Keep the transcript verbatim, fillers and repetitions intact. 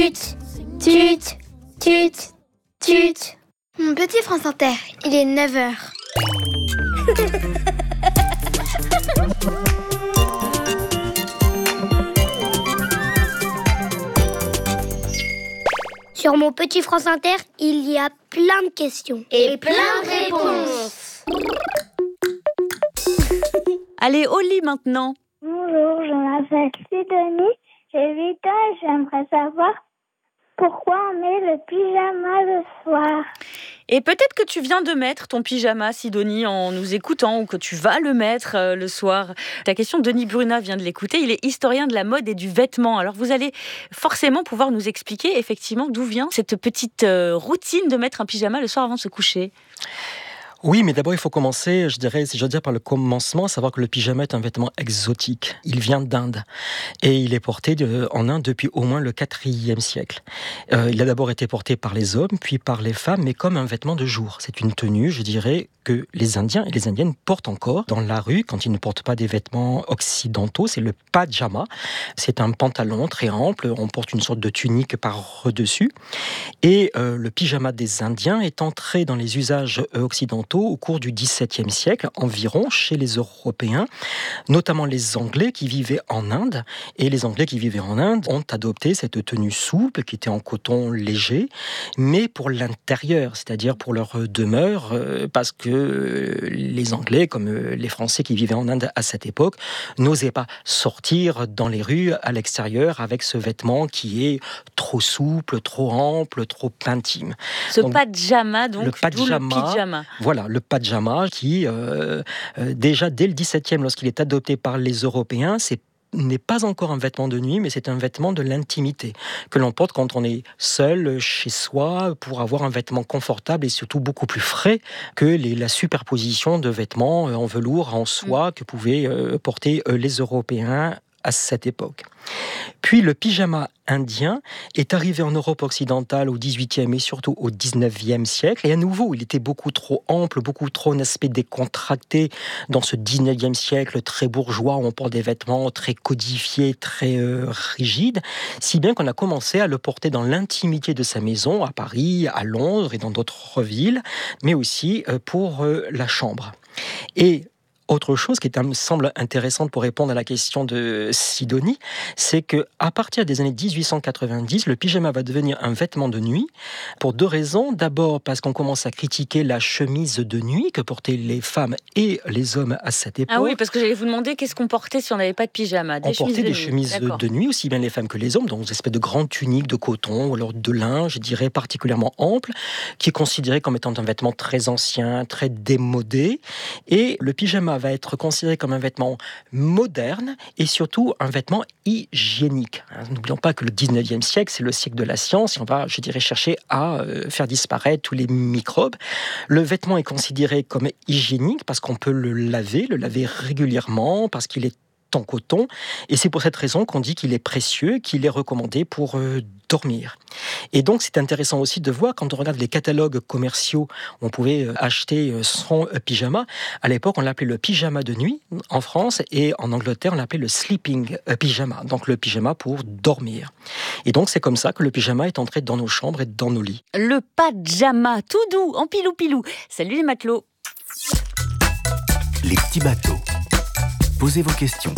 tut, tut, tut. Mon petit France Inter, il est neuf heures. Sur mon petit France Inter, il y a plein de questions. Et plein de réponses. Allez, au lit maintenant. Bonjour, je m'appelle Sidonie, j'ai huit ans et j'aimerais savoir pourquoi on met le pyjama le soir. Et peut-être que tu viens de mettre ton pyjama, Sidonie, en nous écoutant, ou que tu vas le mettre euh, le soir. Ta question, Denis Brunat vient de l'écouter. Il est historien de la mode et du vêtement. Alors vous allez forcément pouvoir nous expliquer effectivement d'où vient cette petite euh, routine de mettre un pyjama le soir avant de se coucher. Oui, mais d'abord, il faut commencer, je dirais, si je veux dire par le commencement, savoir que le pyjama est un vêtement exotique. Il vient d'Inde et il est porté de, en Inde depuis au moins le quatrième siècle. Euh, il a d'abord été porté par les hommes, puis par les femmes, mais comme un vêtement de jour. C'est une tenue, je dirais, que les Indiens et les Indiennes portent encore dans la rue quand ils ne portent pas des vêtements occidentaux. C'est le pajama. C'est un pantalon très ample. On porte une sorte de tunique par-dessus. Et euh, le pyjama des Indiens est entré dans les usages occidentaux au cours du dix-septième siècle environ chez les Européens, notamment les Anglais qui vivaient en Inde. Et les Anglais qui vivaient en Inde ont adopté cette tenue souple qui était en coton léger, mais pour l'intérieur, c'est-à-dire pour leur demeure, euh, parce que les Anglais, comme les Français qui vivaient en Inde à cette époque, n'osaient pas sortir dans les rues à l'extérieur avec ce vêtement qui est trop souple, trop ample, trop intime. Ce donc, pajama, donc, le pajama, le pyjama. Voilà, le pajama qui, euh, euh, déjà dès le dix-septième, lorsqu'il est adopté par les Européens, c'est n'est pas encore un vêtement de nuit, mais c'est un vêtement de l'intimité que l'on porte quand on est seul chez soi pour avoir un vêtement confortable et surtout beaucoup plus frais que les, la superposition de vêtements en velours, en soie que pouvaient euh, porter euh, les Européens à cette époque. Puis le pyjama indien est arrivé en Europe occidentale au dix-huitième et surtout au dix-neuvième siècle. Et à nouveau, il était beaucoup trop ample, beaucoup trop un aspect décontracté dans ce dix-neuvième siècle très bourgeois où on porte des vêtements très codifiés, très euh, rigides, si bien qu'on a commencé à le porter dans l'intimité de sa maison, à Paris, à Londres et dans d'autres villes, mais aussi euh, pour euh, la chambre. Et autre chose qui me semble intéressante pour répondre à la question de Sidonie, c'est qu'à partir des années dix-huit cent quatre-vingt-dix, le pyjama va devenir un vêtement de nuit pour deux raisons. D'abord parce qu'on commence à critiquer la chemise de nuit que portaient les femmes et les hommes à cette époque. Ah oui, parce que j'allais vous demander qu'est-ce qu'on portait si on n'avait pas de pyjama. Des on portait de des nuit. chemises D'accord. de nuit, aussi bien les femmes que les hommes, donc des espèces de grandes tuniques de coton ou alors de lin, je dirais particulièrement ample, qui est considéré comme étant un vêtement très ancien, très démodé. Et le pyjama va être considéré comme un vêtement moderne et surtout un vêtement hygiénique. N'oublions pas que le dix-neuvième siècle, c'est le siècle de la science et on va, je dirais, chercher à faire disparaître tous les microbes. Le vêtement est considéré comme hygiénique parce qu'on peut le laver, le laver régulièrement, parce qu'il est en coton, et c'est pour cette raison qu'on dit qu'il est précieux, qu'il est recommandé pour euh, dormir. Et donc c'est intéressant aussi de voir, quand on regarde les catalogues commerciaux où on pouvait euh, acheter euh, son euh, pyjama, à l'époque on l'appelait le pyjama de nuit en France, et en Angleterre on l'appelait le sleeping euh, pyjama, donc le pyjama pour dormir. Et donc c'est comme ça que le pyjama est entré dans nos chambres et dans nos lits. Le pajama, tout doux, en pilou-pilou. Salut les matelots. Les petits bateaux. Posez vos questions